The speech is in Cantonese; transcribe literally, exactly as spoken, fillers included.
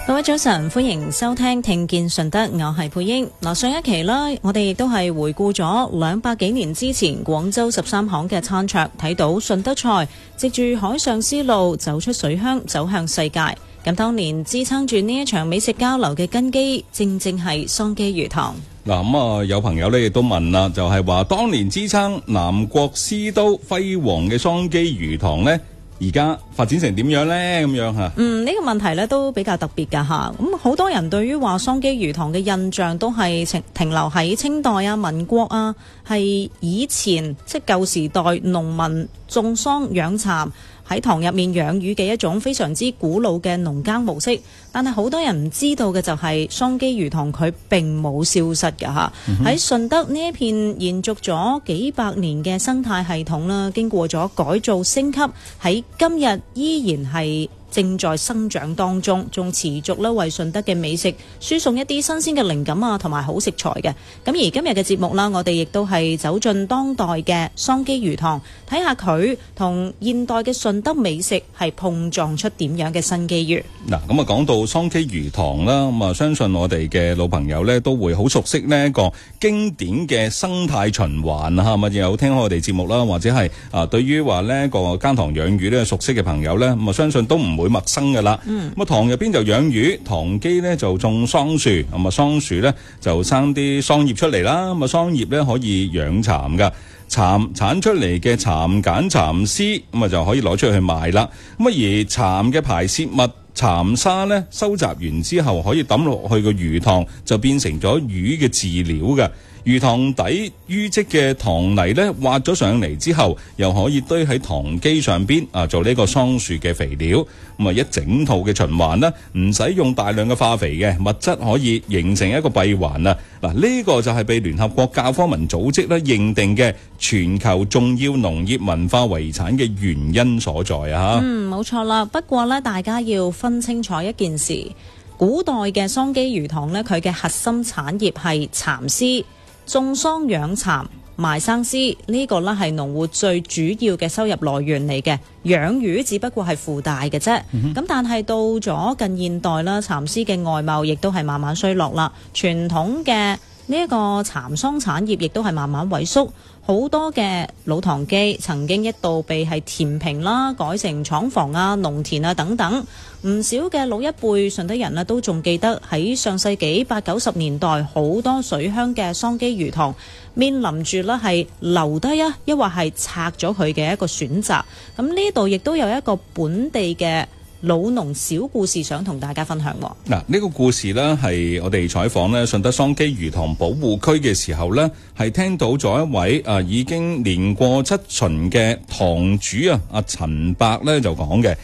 各位早晨，歡迎收聽聽見順德，我係佩英。嗱，上一期啦，我哋亦都係回顧咗兩百幾年之前廣州十三行嘅餐桌，睇到順德菜藉住海上絲路走出水鄉，走向世界。咁當年支撐住呢一場美食交流嘅根基，正正係桑基魚塘。 嗱，咁啊，有朋友咧亦都問啦，就係話當年支撐南國絲都輝煌嘅桑基魚塘呢，而家發展成點樣呢？咁樣吓， 嗯，呢、這個問題咧都比較特別噶吓。咁好多人對於話桑基魚塘嘅印象都係停留喺清代啊、民國啊，係以前即係舊時代農民種桑養蠶喺塘入面養魚嘅一種非常之古老嘅農耕模式。但係好多人唔知道嘅就係桑基魚塘佢並冇消失㗎吓。喺順德呢一片延續咗幾百年嘅生態系統啦，經過咗改造升級，喺今日依然係正在生長當中，仲持續咧為順德嘅美食輸送一啲新鮮嘅靈感啊，同埋好食材嘅。咁而今日嘅節目啦，我哋亦都係走進當代嘅桑基魚塘，睇下佢同現代嘅順德美食係碰撞出點樣嘅新機遇。 嗱，咁啊講到桑基魚塘啦，咁啊相信我哋嘅老朋友咧都會好熟悉呢一個經典嘅生態循環啊，咁啊有聽開我哋節目啦，或者係啊對於話呢個耕塘養魚咧熟悉嘅朋友咧，咁啊相信都唔會會陌生噶啦，咁啊塘入邊就養魚，塘基咧就種桑樹，咁啊桑樹咧就生啲桑葉出嚟啦，咁啊桑葉咧可以養蠶噶，蠶產出嚟嘅蠶繭蠶絲，咁啊就可以攞出去賣啦。咁啊而蠶嘅排泄物蠶沙咧收集完之後，可以抌落去個魚塘，就變成咗魚嘅飼料嘅。魚塘底淤積嘅塘泥咧，挖咗上嚟之後，又可以堆喺塘基上邊啊，做呢個桑樹嘅肥料。咁啊，一整套嘅循環啦，唔使用，用大量嘅化肥嘅物質，可以形成一個閉環啊。嗱，呢個就係被聯合國教科文組織咧認定嘅全球重要農業文化遺產嘅原因所在啊。 嗯，冇錯啦。不過咧，大家要分清楚一件事，古代嘅桑基魚塘咧，佢嘅核心產業係蠶絲。種桑養蠶賣生絲，呢個呢係農戶最主要嘅收入來源嚟嘅，養魚只不過係附帶嘅啫。咁、嗯、但係到咗近現代啦，蠶絲嘅外貿亦都係慢慢衰落啦，傳統嘅呢一個蠶桑產業亦都係慢慢萎縮。好多嘅老塘基曾經一度被係填平啦，改成廠房啊、農田啊等等。唔少嘅老一輩順德人啊，都仲記得喺上世紀八九十年代，好多水鄉嘅桑基魚塘面臨住呢係留低啊，抑或係拆咗佢嘅一個選擇。咁呢度亦都有一個本地嘅老農小故事想同大家分享。 嗱，呢個故事呢係我哋採訪呢順德桑基魚塘保護區嘅時候呢，係聽到咗一位啊已經年過七旬嘅塘主啊，阿陳伯呢就講嘅。